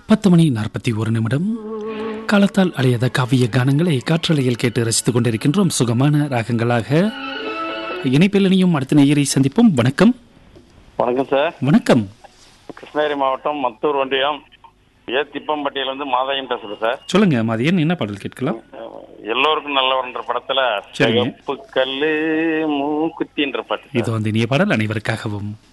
10:41 காலத்தால் அழியாத காவிய கானங்களை காற்றலையில் கேட்டு ரசித்துக் கொண்டிருக்கின்றோம். சுகமான ராகங்களாக இணைப்பில் இணையும் அடுத்த நேயரை சந்திப்போம். வணக்கம். வணக்கம் சார். வணக்கம். கிருஷ்ணகிரி மாவட்டம் மத்தூர் ஒன்றியம் திப்பம்பட்டியில இருந்து மாதாயம் பேசுறேன் சார். சொல்லுங்க மாதையன், என்ன பாடல் கேட்கலாம்? எல்லோருக்கும் நல்லவர்ன்ற படத்துல சரிங்க. சிகப்பு கல்லு மூக்குத்தின்ற பாட்டு. இது வந்து இனிய பாடல் அனைவருக்காகவும்.